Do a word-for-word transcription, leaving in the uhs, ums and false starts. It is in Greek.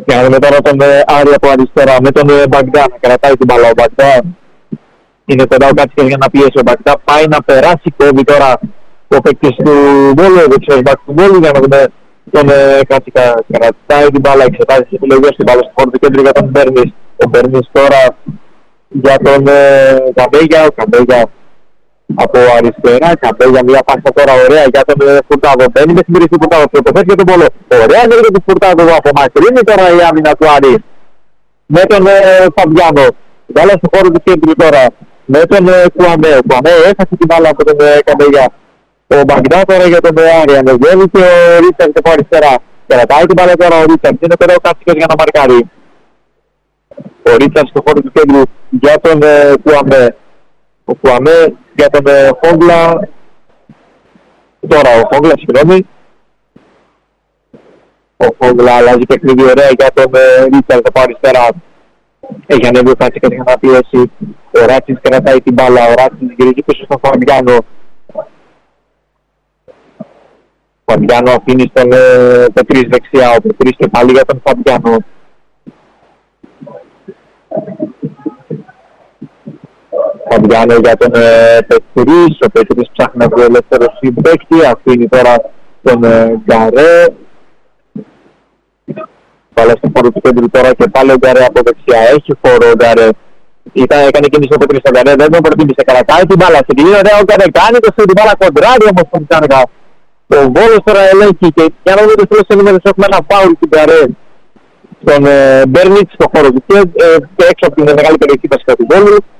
Και να δούμε τώρα τον Άρη από αριστερά με τον Μπαγκδά να κρατάει την μπάλα ο Μπαγκδά. Είναι κοντά ο Κάτσικας για να πιέσει ο Μπαγκδά. Πάει να περάσει, κόβει τώρα ο παίκτης του Βόλου, ο δεξιός μπακ του Βόλου, για να δούμε τον Κάτσικα. Κρατάει την μπάλα, εξετάζει τις επιλογές στην μπάλα στο χώρο του κέντρου για τον Μπέρνης. Ο Μπέρνης τώρα για τον Καμπέγια, ο Καμπέγια από αριστερά, Καμπέγια μια πάστα τώρα ωραία για τον Φουρτάδο. Μπαίνει με συμπηρήσει του Φουρτάδο, πρωτοφέρει για τον Πόλο. Ωραία ενέργεια του Φουρτάδο απομακρύνει τώρα η άμυνα του Άρη. Με τον Φαμπιάνο, μπάλα στο χώρο του κέντρου τώρα. Με τον Κουαμέ, ο Κουαμέ έχασε την μπάλα από τον Καμπέγια. Ο Μπαγκδά τώρα για τον Άρη, ανεβαίνει και ο Ρίτσαρντ από αριστερά. Κρατάει την μπάλα τώρα ο Ρίτσαρντ, είναι τώρα ο Κάτσικας για να μαρκάρει. Ο Ρίτσαρντ στο χώρο του κέντρου για τον Κουαμέ. Ο Κουαμέ για τον Φόγκλα. Τώρα ο Φόγκλα, συγγνώμη. Ο Φόγκλα αλλάζει παιχνίδι ωραία για τον Ρίτσαρντ από αριστερά. Έχει ανέβει ο Κάτσικας για να πιέσει. Ο Ράτσις κρατάει την μπάλα. Ο Ράτσις γυρίζει πίσω στον Φαμπιάνο. Ο Φαμπιάνο αφήνει στον Πετρής δεξιά. Ο Πετρής και πάλι για τον Φαμπιάνο. Φαμπιάνο για τον ε, Πετρής. Ο Πετρής ψάχνει να βγει ελεύθερο συμπαίκτη. Αφήνει τώρα τον ε, Γκαρέ. Πάλα στο χώρο του κέντρου τώρα και πάλι ο Γκαρέ από δεξιά. Έχει χώρο ο Γκαρέ. Ήταν, έκανε κίνηση ο Πετρής στον Γκαρέ. Δεν τον προτίμησε. Κρατάει την μπάλα. Στην κυρία ωραία ο Γκαρέ. Κάνει το στην μπάλα κοντράρι όμως τον Πιτσάνικα. Ο Βόλος τώρα ελέγχει και για να δούμε το τέλος της ενήμερες έχουμε ένα φάουλ του Γκαρέ. Στον ε, Μπέρνιτς στο χώρο του και ε, έξω από την μεγάλη περιοχή βασικά του Βόλου.